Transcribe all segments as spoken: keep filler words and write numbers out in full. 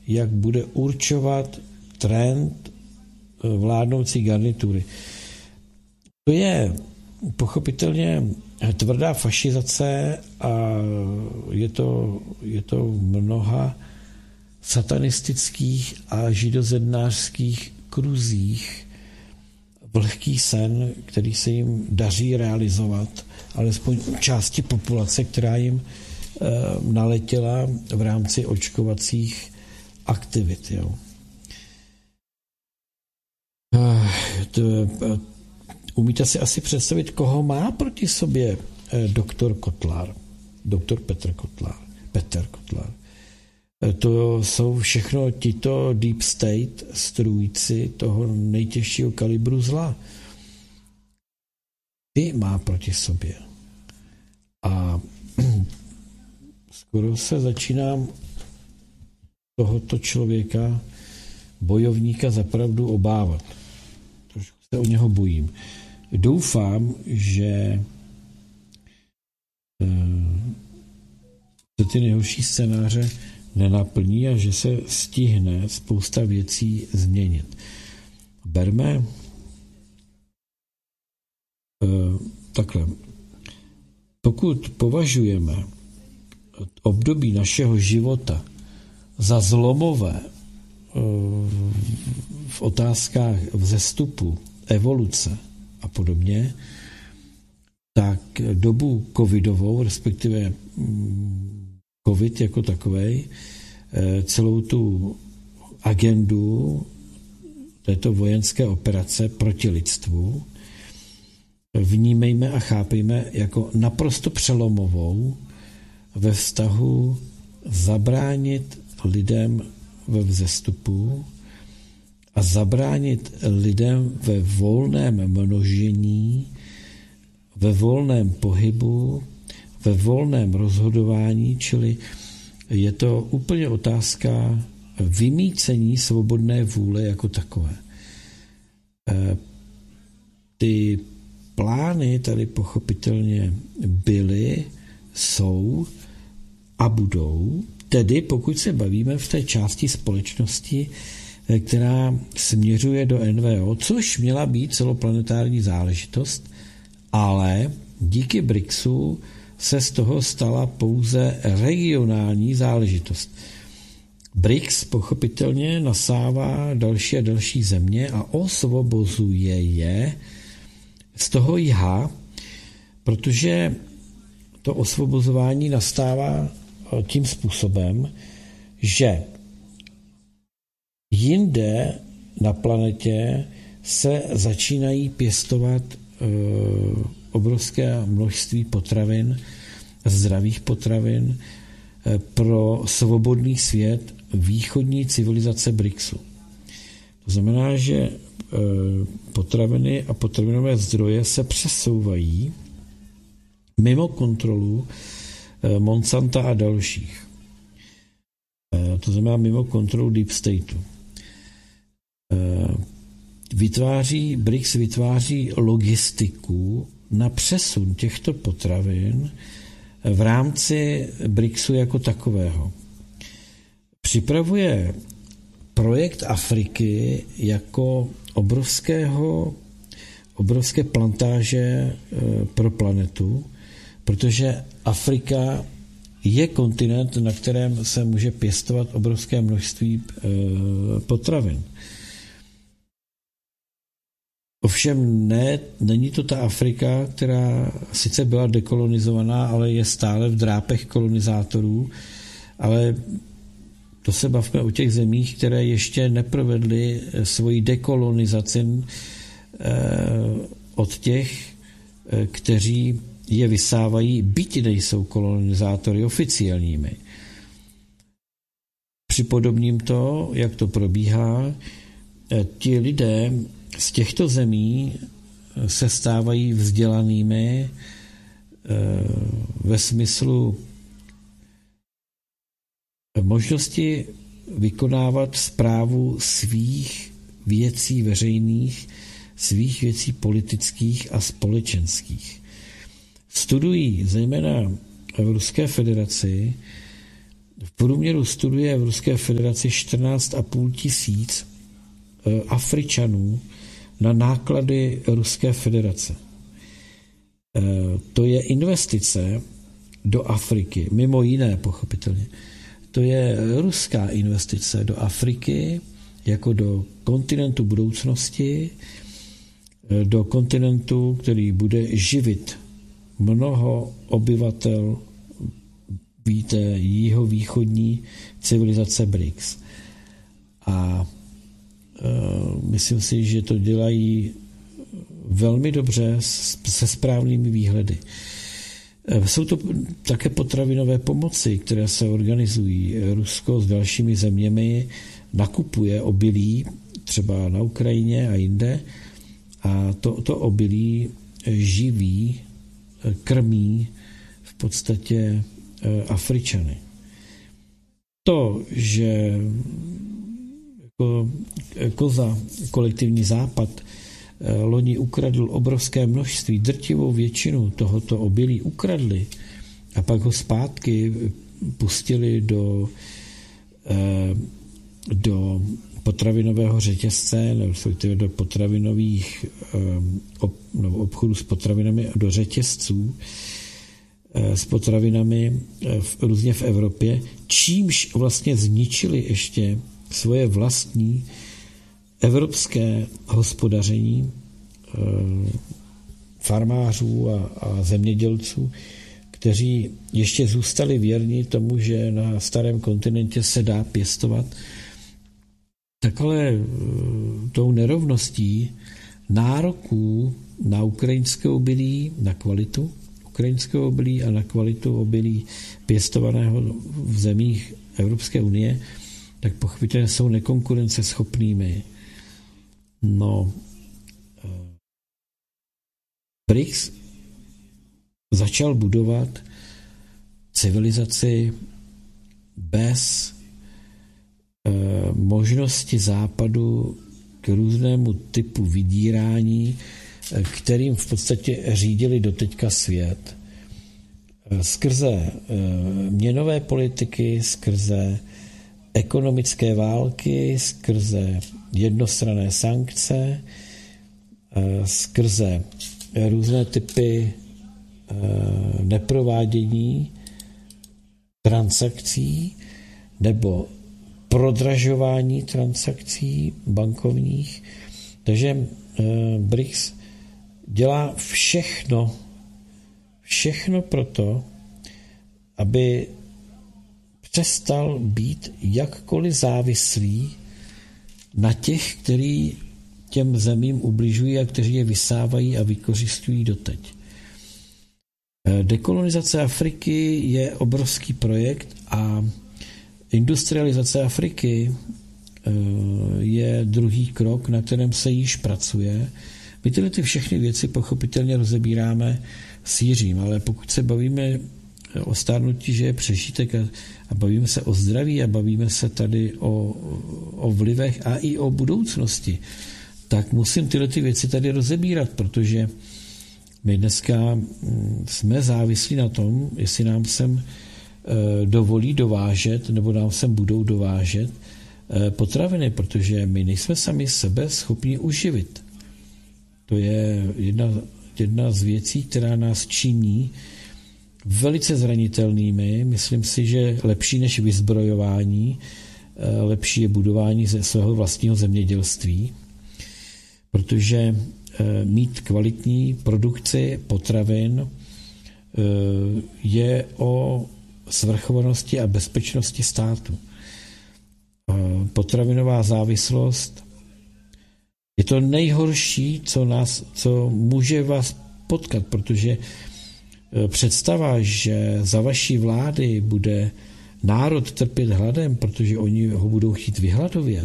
jak bude určovat trend vládnoucí garnitury. To je pochopitelně tvrdá fašizace a je to, je to v mnoha satanistických a židozednářských kruzích vlhký sen, který se jim daří realizovat, alespoň části populace, která jim e, naletěla v rámci očkovacích aktivit. Jo. E, to, e, umíte si asi představit, koho má proti sobě e, doktor Kotlár, doktor Petr Kotlár, Petr Kotlár. E, to jsou všechno tito deep state strůjci toho nejtěžšího kalibru zla. Ty má proti sobě. A skoro se začínám tohoto člověka, bojovníka, zapravdu obávat. Trošku se o něho bojím. Doufám, že se ty nejhorší scénáře nenaplní a že se stihne spousta věcí změnit. Berme takhle. Pokud považujeme období našeho života za zlomové v otázkách vzestupu, evoluce a podobně, tak dobu covidovou, respektive covid jako takovej, celou tu agendu této vojenské operace proti lidstvu vnímejme a chápejme jako naprosto přelomovou ve vztahu zabránit lidem ve vzestupu a zabránit lidem ve volném množení, ve volném pohybu, ve volném rozhodování, čili je to úplně otázka vymýcení svobodné vůle jako takové. Ty plány tady pochopitelně byly, jsou a budou, tedy pokud se bavíme v té části společnosti, která směřuje do N V O, což měla být celoplanetární záležitost, ale díky BRICSu se z toho stala pouze regionální záležitost. BRICS pochopitelně nasává další a další země a osvobozuje je z toho jha, protože to osvobozování nastává tím způsobem, že jinde na planetě se začínají pěstovat e, obrovské množství potravin, zdravých potravin e, pro svobodný svět východní civilizace BRICSu. To znamená, že e, potraviny a potravinové zdroje se přesouvají mimo kontrolu e, Monsanta a dalších. E, to znamená mimo kontrolu Deep Stateu. Vytváří, BRICS vytváří logistiku na přesun těchto potravin v rámci BRICSu jako takového. Připravuje projekt Afriky jako obrovského, obrovské plantáže pro planetu, protože Afrika je kontinent, na kterém se může pěstovat obrovské množství potravin. Ovšem ne, není to ta Afrika, která sice byla dekolonizovaná, ale je stále v drápech kolonizátorů, ale to se bavíme o těch zemích, které ještě neprovedly svoji dekolonizaci od těch, kteří je vysávají, byť nejsou kolonizátory oficiálními. Připodobním to, jak to probíhá, ti lidé z těchto zemí se stávají vzdělanými ve smyslu možnosti vykonávat správu svých věcí veřejných, svých věcí politických a společenských. Studují zejména v Ruské federaci v průměru studuje v Ruské federaci čtrnáct a půl tisíc Afričanů na náklady Ruské federace. To je investice do Afriky, mimo jiné pochopitelně. To je ruská investice do Afriky jako do kontinentu budoucnosti, do kontinentu, který bude živit mnoho obyvatel, víte, jihovýchodní civilizace B R I C S. A e, myslím si, že to dělají velmi dobře se správnými výhledy. E, jsou to také potravinové pomoci, které se organizují. Rusko s dalšími zeměmi nakupuje obilí, třeba na Ukrajině a jinde, a to, to obilí živí, krmí v podstatě Afričany. To, že jako koza, kolektivní západ, loni ukradl obrovské množství, drtivou většinu tohoto obilí ukradli a pak ho zpátky pustili do, do potravinového řetězce, nebo do potravinových obchodů s potravinami, do řetězců s potravinami v, různě v Evropě, čímž vlastně zničili ještě svoje vlastní evropské hospodaření farmářů a, a zemědělců, kteří ještě zůstali věrni tomu, že na starém kontinentě se dá pěstovat. Tak ale tou nerovností nároků na ukrajinské obilí, na kvalitu ukrajinského obilí a na kvalitu obilí pěstovaného v zemích Evropské unie, tak pochopitelně jsou nekonkurenceschopnými. No, B R I C S začal budovat civilizaci bez eh, možnosti západu k různému typu vydírání, eh, kterým v podstatě řídili doteďka svět. Eh, skrze eh, měnové politiky, skrze ekonomické války, skrze jednostranné sankce, eh, skrze různé typy neprovádění transakcí nebo prodražování transakcí bankovních. Takže B R I C S dělá všechno, všechno proto, aby přestal být jakkoliv závislý na těch, kteří těm zemím ubližují a kteří je vysávají a vykořisťují doteď. Dekolonizace Afriky je obrovský projekt a industrializace Afriky je druhý krok, na kterém se již pracuje. My tyhle ty všechny věci pochopitelně rozebíráme s Jiřím, ale pokud se bavíme o stárnutí, že je přežitek a, a bavíme se o zdraví a bavíme se tady o, o vlivech a i o budoucnosti, tak musím tyhle ty věci tady rozebírat, protože my dneska jsme závislí na tom, jestli nám sem dovolí dovážet, nebo nám sem budou dovážet potraviny, protože my nejsme sami sebe schopni uživit. To je jedna, jedna z věcí, která nás činí velice zranitelnými. Myslím si, že lepší než vyzbrojování, lepší je budování ze svého vlastního zemědělství, protože mít kvalitní produkci potravin je o svrchovanosti a bezpečnosti státu. Potravinová závislost je to nejhorší, co, nás, co může vás potkat, protože představa, že za vaší vlády bude národ trpět hladem, protože oni ho budou chtít vyhladovět,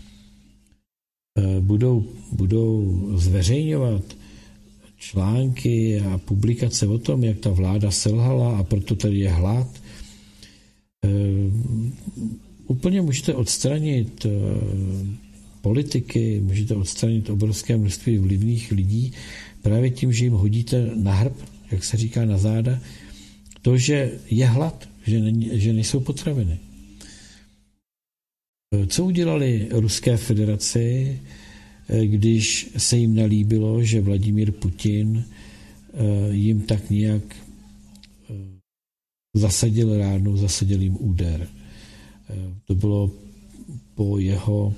budou, budou zveřejňovat články a publikace o tom, jak ta vláda selhala a proto tady je hlad. E, úplně můžete odstranit e, politiky, můžete odstranit obrovské množství vlivných lidí právě tím, že jim hodíte na hrb, jak se říká, na záda, to, že je hlad, že, není, že nejsou potraviny. Co udělali Ruské federaci, když se jim nelíbilo, že Vladimír Putin jim tak nějak zasadil ránu, zasadil jim úder. To bylo po jeho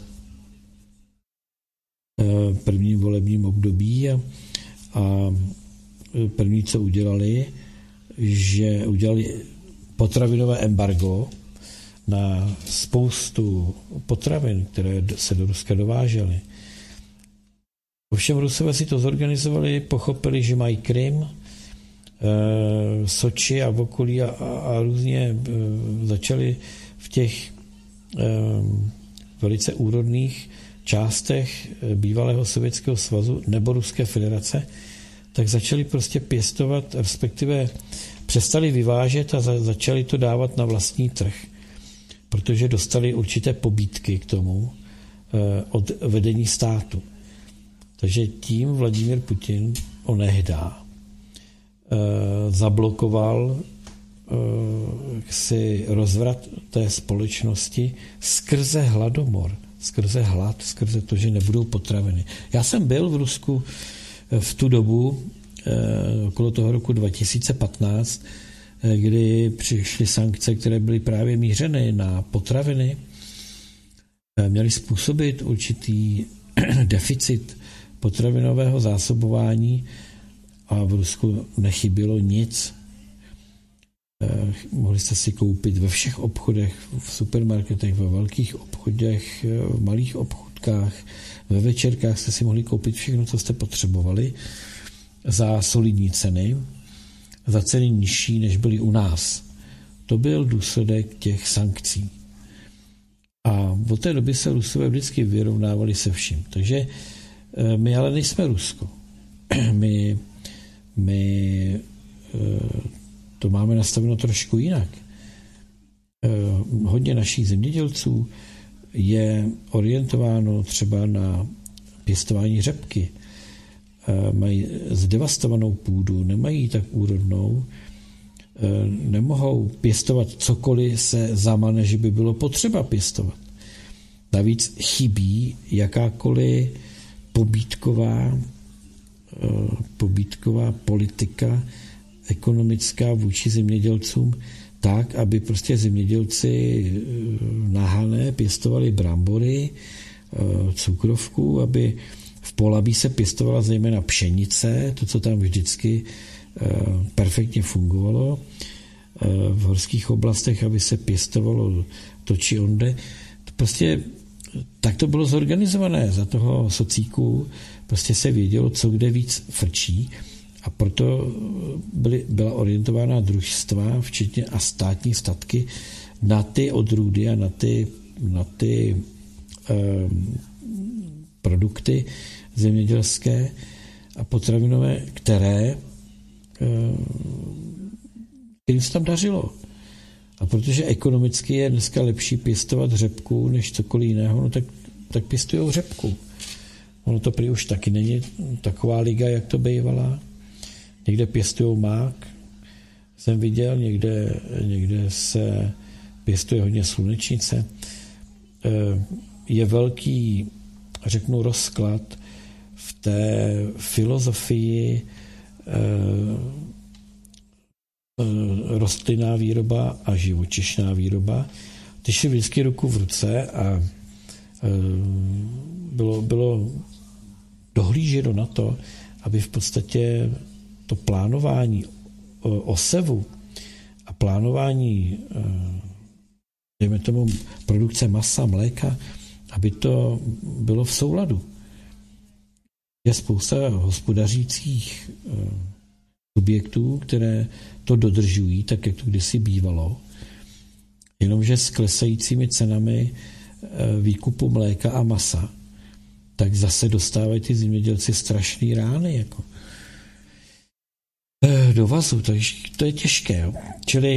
prvním volebním období a, a první, co udělali, že udělali potravinové embargo na spoustu potravin, které se do Ruska dovážely. Ovšem Rusové si to zorganizovali, pochopili, že mají Krym, Soči a v okolí a, a, a různě začali v těch velice úrodných částech bývalého Sovětského svazu nebo Ruské federace, tak začali prostě pěstovat, respektive přestali vyvážet a za, začali to dávat na vlastní trh, protože dostali určité pobídky k tomu od vedení státu. Takže tím Vladimír Putin onehdá zablokoval si rozvrat té společnosti skrze hladomor, skrze hlad, skrze to, že nebudou potraviny. Já jsem byl v Rusku v tu dobu, okolo toho roku dva tisíce patnáct, kdy přišly sankce, které byly právě mířeny na potraviny, měly způsobit určitý deficit potravinového zásobování a v Rusku nechybělo nic. Mohli jste si koupit ve všech obchodech, v supermarketech, ve velkých obchodech, v malých obchodkách, ve večerkách jste si mohli koupit všechno, co jste potřebovali za solidní ceny, za ceny nižší, než byly u nás. To byl důsledek těch sankcí. A od té doby se Rusové vždycky vyrovnávali se vším. Takže my ale nejsme Rusko. My, my to máme nastaveno trošku jinak. Hodně našich zemědělců je orientováno třeba na pěstování řepky. Mají zdevastovanou půdu, nemají tak úrodnou, nemohou pěstovat cokoliv se zamane, že by bylo potřeba pěstovat. Navíc chybí jakákoliv pobídková, pobídková politika ekonomická vůči zemědělcům tak, aby prostě zemědělci na Hané pěstovali brambory, cukrovku, aby v Polabí se pěstovala zejména pšenice, to, co tam vždycky perfektně fungovalo. V horských oblastech, aby se pěstovalo to či onde. Prostě tak to bylo zorganizované. Za toho socíku prostě se vědělo, co kde víc frčí a proto byly, byla orientována družstva, včetně a státní statky, na ty odrůdy a na ty, na ty um, produkty zemědělské a potravinové, které kterým se tam dařilo. A protože ekonomicky je dneska lepší pěstovat řepku než cokoliv jiného, no tak, tak pěstujou řepku. Ono to prý už taky není taková liga, jak to bývala. Někde pěstujou mák, jsem viděl, někde, někde se pěstuje hodně slunečnice. Je velký, řeknu, rozklad v té filozofii rostlinná výroba a živočišná výroba. Ty šly vždycky ruku v ruce a bylo, bylo dohlíženo na to, aby v podstatě to plánování osevu a plánování dejme tomu produkce masa, mléka, aby to bylo v souladu. Je spousta hospodařících subjektů, které to dodržují, tak jak to kdysi bývalo, jenomže s klesajícími cenami výkupu mléka a masa, tak zase dostávají ty zemědělci strašný rány jako do vazu, takže to je těžké. Jo. Čili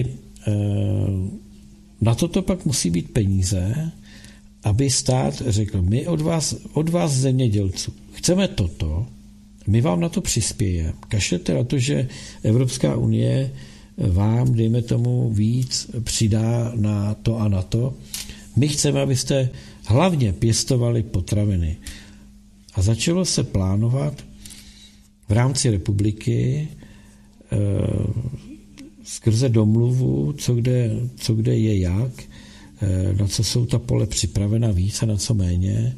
na toto pak musí být peníze, aby stát řekl, my od vás, od vás zemědělců chceme toto, my vám na to přispějeme. Kašlete na to, že Evropská unie vám, dejme tomu, víc přidá na to a na to. My chceme, abyste hlavně pěstovali potraviny. A začalo se plánovat v rámci republiky e, skrze domluvu, co kde, co kde je jak, e, na co jsou ta pole připravena víc a na co méně. E,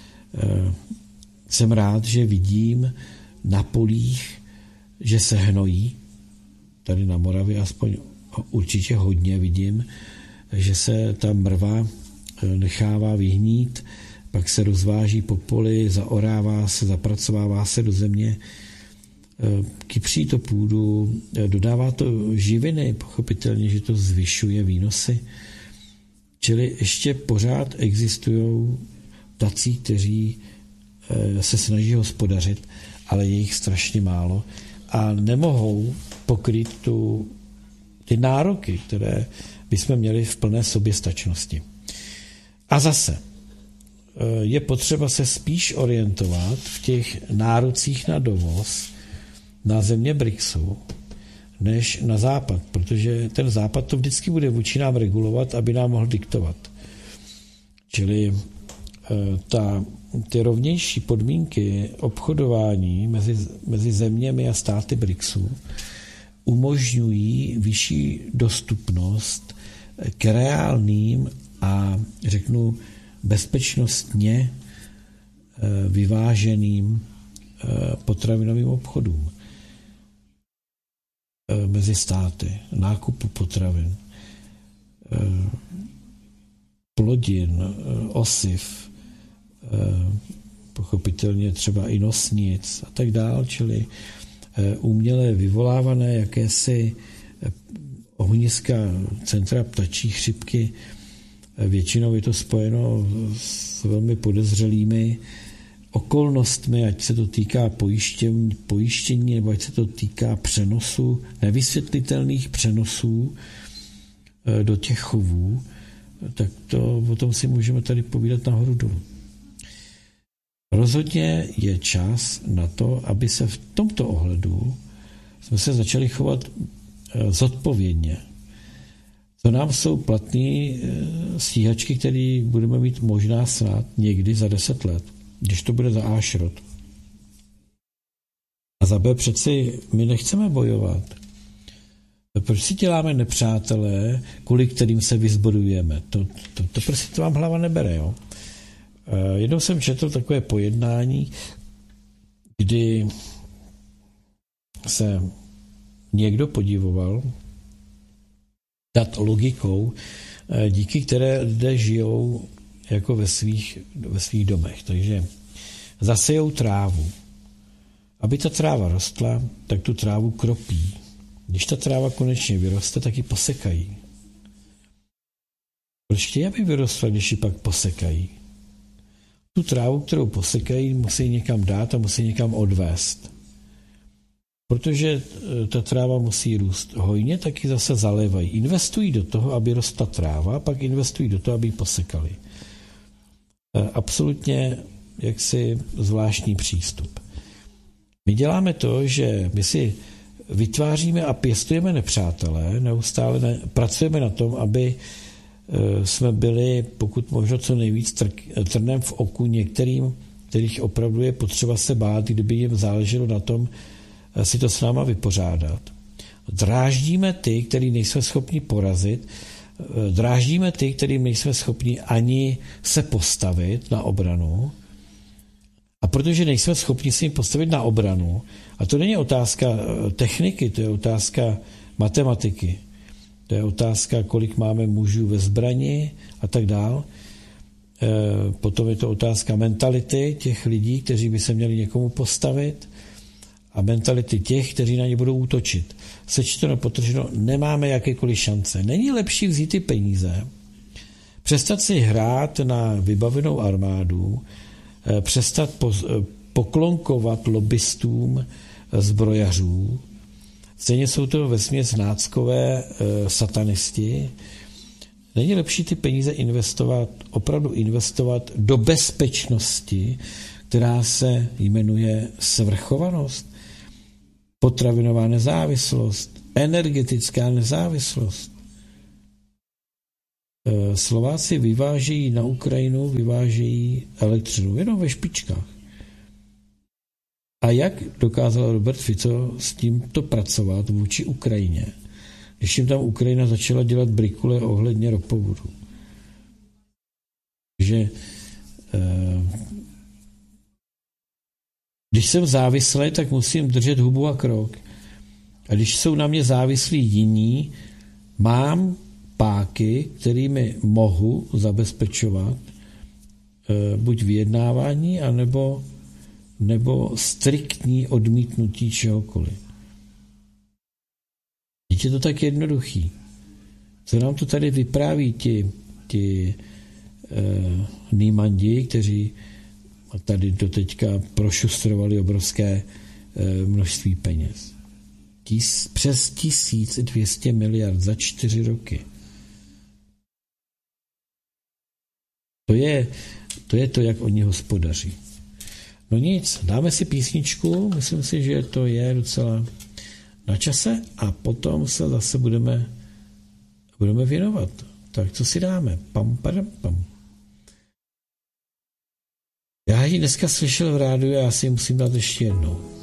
jsem rád, že vidím na polích, že se hnojí. Tady na Moravě aspoň určitě hodně vidím, že se ta mrva nechává vyhnít, pak se rozváží po poli, zaorává se, zapracovává se do země, kypří to půdu, dodává to živiny, pochopitelně, že to zvyšuje výnosy. Čili ještě pořád existují tací, kteří se snaží hospodařit, ale je jich strašně málo a nemohou pokryt tu, ty nároky, které bychom měli v plné soběstačnosti. A zase je potřeba se spíš orientovat v těch nárocích na dovoz na země BRICSu, než na západ, protože ten západ to vždycky bude vůči nám regulovat, aby nám mohl diktovat. Čili ta, ty rovnější podmínky obchodování mezi, mezi zeměmi a státy BRICSu umožňují vyšší dostupnost k reálným a řeknu bezpečnostně vyváženým potravinovým obchodům mezi státy, nákupu potravin, plodin, osiv, pochopitelně třeba i nosnic a tak dál, čili uměle vyvolávané jakési ohniska centra ptačí chřipky. Většinou je to spojeno s velmi podezřelými okolnostmi, ať se to týká pojištění, pojištění nebo ať se to týká přenosu, nevysvětlitelných přenosů do těch chovů, tak to, o tom si můžeme tady povídat nahoru dolů. Rozhodně je čas na to, aby se v tomto ohledu jsme se začali chovat zodpovědně. To nám jsou platné stíhačky, které budeme mít možná snad někdy za deset let, když to bude za A šrot. A za B přeci my nechceme bojovat. Proč si děláme nepřátelé, kvůli kterým se vyzbrojujeme? To, to, to prostě to vám hlava nebere. Jo? Jednou jsem četl takové pojednání, kdy se někdo podivoval nad logikou, díky které lidé žijou jako ve svých, ve svých domech. Takže zasejou trávu. Aby ta tráva rostla, tak tu trávu kropí. Když ta tráva konečně vyroste, tak ji posekají. Proč chtějí, aby vyrostla, když ji pak posekají? Tu trávu, kterou posekají, musí někam dát a musí někam odvést. Protože ta tráva musí růst hojně, tak ji zase zalévají. Investují do toho, aby rostla tráva, pak investují do toho, aby ji posekali. Absolutně jaksi zvláštní přístup. My děláme to, že my si vytváříme a pěstujeme nepřátelé, neustále ne, pracujeme na tom, aby jsme byli pokud možno co nejvíc trk, trnem v oku některým, kterých opravdu je potřeba se bát, kdyby jim záleželo na tom, si to s náma vypořádat. Dráždíme ty, který nejsme schopni porazit, dráždíme ty, kterým nejsme schopni ani se postavit na obranu. A protože nejsme schopni si jim postavit na obranu, a to není otázka techniky, to je otázka matematiky, to je otázka, kolik máme mužů ve zbrani a tak dál. Potom je to otázka mentality těch lidí, kteří by se měli někomu postavit, a mentality těch, kteří na ně budou útočit. Sečteno, potrženo, nemáme jakékoliv šance. Není lepší vzít ty peníze, přestat si hrát na vybavenou armádu, přestat poklonkovat lobbystům zbrojařů. Stejně jsou to vesměs náckové satanisti. Není lepší ty peníze investovat, opravdu investovat do bezpečnosti, která se jmenuje svrchovanost, potravinová nezávislost, Energetická nezávislost. Slováci vyvážejí na Ukrajinu, vyvážejí elektřinu, jenom ve špičkách. A jak dokázal Robert Fico s tímto pracovat vůči Ukrajině, když jim tam Ukrajina začala dělat brikule ohledně ropovodu. Takže když jsem závislý, tak musím držet hubu a krok. A když jsou na mě závislí jiní, mám páky, kterými mohu zabezpečovat buď vyjednávání, anebo nebo striktní odmítnutí čehokoliv. Je to tak jednoduchý. Co nám to tady vypráví ti, ti uh, nýmandi, kteří tady doteďka prošustrovali obrovské uh, množství peněz. Tis, přes tisíc dvě stě miliard za čtyři roky. To je, to je to, jak oni hospodaří. No nic, dáme si písničku, myslím si, že to je docela na čase a potom se zase budeme, budeme věnovat. Tak co si dáme? Pam, padam, pam. Já ji dneska slyšel v rádiu a já si ji musím dát ještě jednou.